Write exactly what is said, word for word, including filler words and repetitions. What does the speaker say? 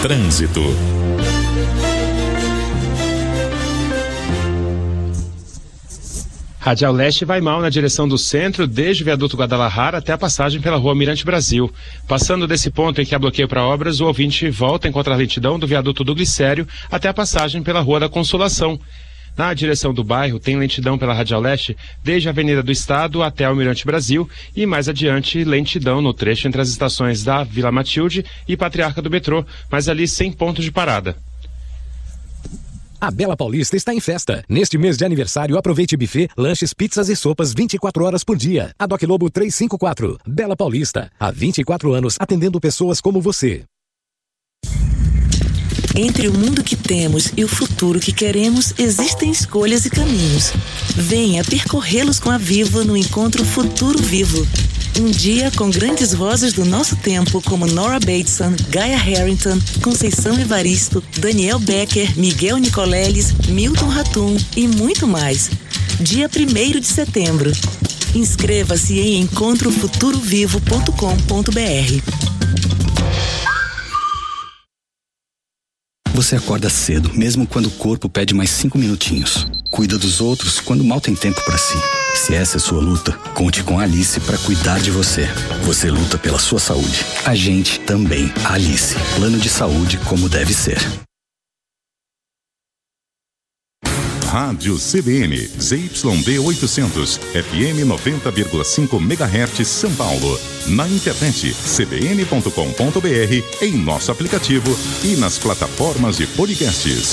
Trânsito. Radial Leste vai mal na direção do centro, desde o viaduto Guadalajara até a passagem pela rua Mirante Brasil. Passando desse ponto em que há bloqueio para obras, o ouvinte volta a encontrar lentidão do viaduto do Glicério até a passagem pela Rua da Consolação. Na direção do bairro, tem lentidão pela Radial Leste, desde a Avenida do Estado até o Mirante Brasil e mais adiante lentidão no trecho entre as estações da Vila Matilde e Patriarca do Metrô, mas ali sem ponto de parada. A Bela Paulista está em festa. Neste mês de aniversário, aproveite buffet, lanches, pizzas e sopas vinte e quatro horas por dia. A Doc Lobo trezentos e cinquenta e quatro. Bela Paulista. Há vinte e quatro anos atendendo pessoas como você. Entre o mundo que temos e o futuro que queremos, existem escolhas e caminhos. Venha percorrê-los com a Vivo no Encontro Futuro Vivo. Um dia com grandes vozes do nosso tempo, como Nora Bateson, Gaia Harrington, Conceição Evaristo, Daniel Becker, Miguel Nicoleles, Milton Ratum e muito mais. Dia primeiro de setembro. Inscreva-se em encontro futuro vivo ponto com ponto b r. Você acorda cedo, mesmo quando o corpo pede mais cinco minutinhos. Cuida dos outros quando mal tem tempo para si. Se essa é sua luta, conte com a Alice para cuidar de você. Você luta pela sua saúde. A gente também. Alice. Plano de saúde como deve ser. Rádio C B N, Z Y D oitocentos, F M noventa vírgula cinco megahertz, São Paulo. Na internet, c b n ponto com ponto b r, em nosso aplicativo e nas plataformas de podcasts.